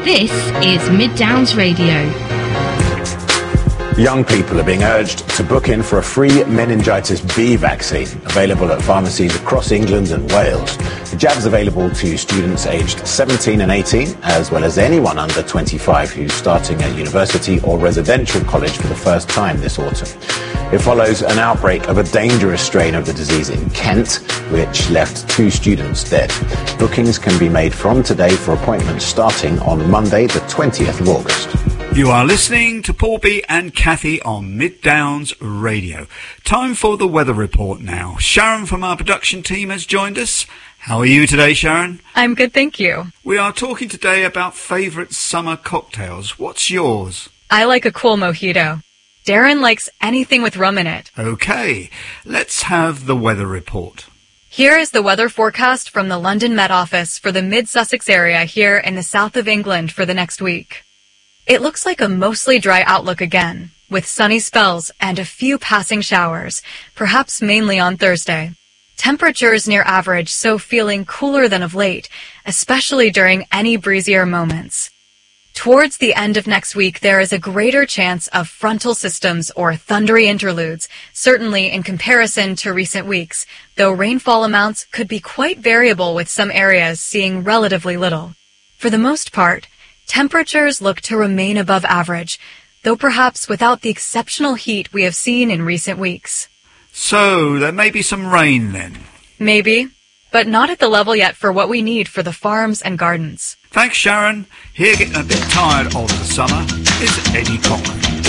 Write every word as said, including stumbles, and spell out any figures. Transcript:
This is Mid Downs Radio. Young people are being urged to book in for a free meningitis B vaccine available at pharmacies across England and Wales. The jab is available to students aged seventeen and eighteen, as well as anyone under twenty-five who's starting at university or residential college for the first time this autumn. It follows an outbreak of a dangerous strain of the disease in Kent, which left two students dead. Bookings can be made from today for appointments starting on Monday, the twentieth of August. You are listening to Paul B and Kathy on Mid Downs Radio. Time for the weather report now. Sharon from our production team has joined us. How are you today, Sharon? I'm good, thank you. We are talking today about favourite summer cocktails. What's yours? I like a cool mojito. Darren likes anything with rum in it. Okay, let's have the weather report. Here is the weather forecast from the London Met Office for the Mid-Sussex area here in the south of England for the next week. It looks like a mostly dry outlook again, with sunny spells and a few passing showers, perhaps mainly on Thursday. Temperatures near average, so feeling cooler than of late, especially during any breezier moments. Towards the end of next week, there is a greater chance of frontal systems or thundery interludes, certainly in comparison to recent weeks, though rainfall amounts could be quite variable with some areas seeing relatively little. For the most part, temperatures look to remain above average, though perhaps without the exceptional heat we have seen in recent weeks. So, there may be some rain then? Maybe, but not at the level yet for what we need for the farms and gardens. Thanks, Sharon. Here, getting a bit tired of the summer, is Eddie Cochran.